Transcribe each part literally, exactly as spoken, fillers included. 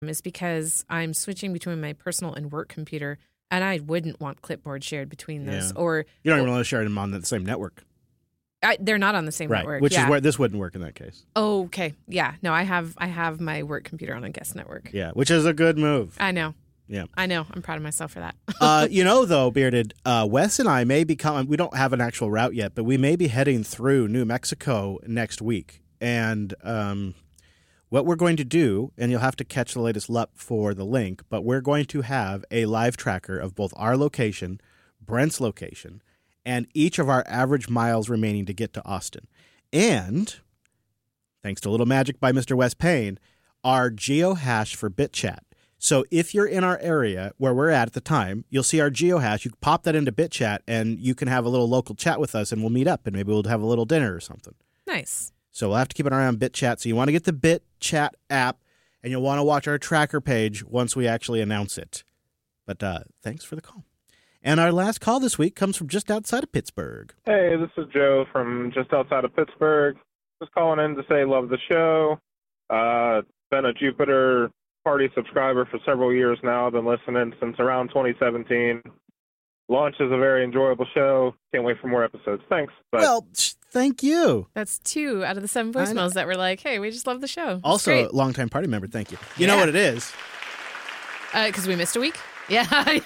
is because I'm switching between my personal and work computer, and I wouldn't want clipboard shared between those. Yeah. Or You don't even want to share them on the same network. I, they're not on the same Right, network. which yeah. is where this wouldn't work in that case. Oh, okay. Yeah. No, I have I have my work computer on a guest network. Yeah, which is a good move. I know. Yeah. I know. I'm proud of myself for that. uh, you know, though, Bearded, uh, Wes and I may be coming. We don't have an actual route yet, but we may be heading through New Mexico next week. And um, what we're going to do, and you'll have to catch the latest L U P for the link, but we're going to have a live tracker of both our location, Brent's location, and each of our average miles remaining to get to Austin. And, thanks to a little magic by Mister Wes Payne, our geohash for BitChat. So if you're in our area where we're at at the time, you'll see our geohash. You can pop that into BitChat, and you can have a little local chat with us, and we'll meet up, and maybe we'll have a little dinner or something. Nice. So we'll have to keep an eye on BitChat. So you want to get the BitChat app, and you'll want to watch our tracker page once we actually announce it. But uh, thanks for the call. And our last call this week comes from just outside of Pittsburgh. Hey, this is Joe from just outside of Pittsburgh. Just calling in to say love the show. Uh, been a Jupiter Party subscriber for several years now. I've been listening since around twenty seventeen. Launch is a very enjoyable show. Can't wait for more episodes. Thanks. Bye. Well, thank you. That's two out of the seven voicemails that were like, hey, we just love the show. That's also, great. a longtime party member, thank you. You Yeah. know what it is? Because uh, we missed a week? Yeah.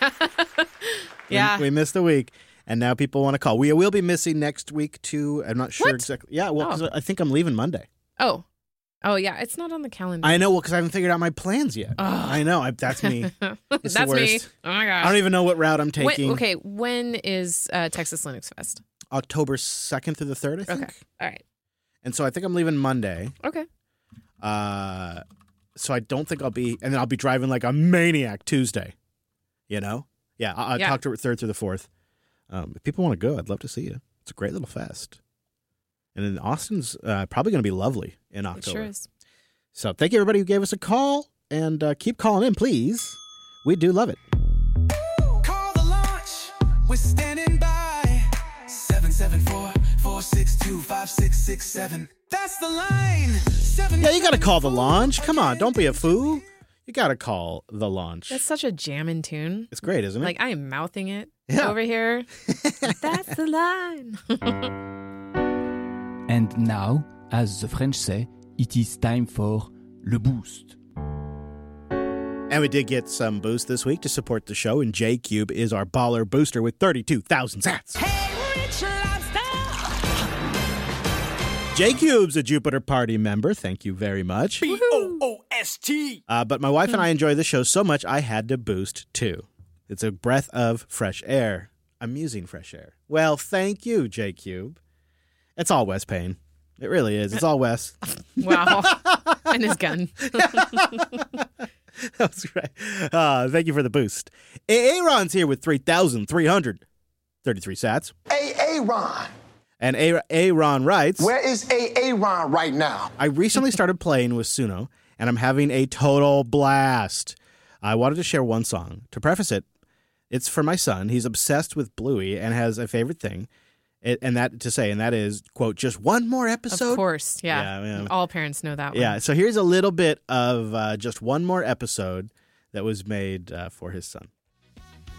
yeah. We, we missed a week, and now people want to call. We will be missing next week, too. I'm not sure What? exactly. Yeah, well, because Oh. I think I'm leaving Monday. Oh. Oh, yeah. It's not on the calendar. I know, well, because I haven't figured out my plans yet. Ugh. I know. I, that's me. It's That's the me. worst. Oh, my gosh. I don't even know what route I'm When- taking. okay. When is uh, Texas Linux Fest? October second through the third, I think. Okay. All right. And so I think I'm leaving Monday. Okay. Uh, so I don't think I'll be, and then I'll be driving like a maniac Tuesday. You know? Yeah, I, I'll Yeah. talk to her third through the fourth. Um, if people want to go, I'd love to see you. It's a great little fest. And then Austin's uh, probably going to be lovely in It October. sure is. So thank you, everybody who gave us a call, and uh, keep calling in, please. We do love it. Call the launch. We're standing by. seven seven four, four six two, five six six seven. That's the line. Seven, Yeah, you got to call the launch. Come on, don't be a fool. You got to call the launch. That's such a jammin' tune. It's great, isn't it? Like, I am mouthing it Yeah. over here. That's the line. And now, as the French say, it is time for Le Boost. And we did get some boost this week to support the show, and J-Cube is our baller booster with thirty-two thousand sats. Hey, Rich Lobster. J-Cube's a Jupiter Party member. Thank you very much. B O O S T. Uh, but my wife and I enjoy the show so much, I had to boost too. It's a breath of fresh air. Amusing fresh air. Well, thank you, J-Cube. It's all Wes Payne. It really is. It's all Wes. Wow. And his gun. That's right. Uh, thank you for the boost. Aaron's here with three thousand three hundred thirty-three sats. Hey, Aaron. And Aaron writes, Where is Aaron right now? I recently started playing with Suno, and I'm having a total blast. I wanted to share one song. To preface it, it's for my son. He's obsessed with Bluey and has a favorite thing, it, and that to say, and that is, quote, just one more episode. Of course. Yeah. Yeah, yeah. All parents know that one. Yeah, so here's a little bit of uh, just one more episode that was made uh, for his son.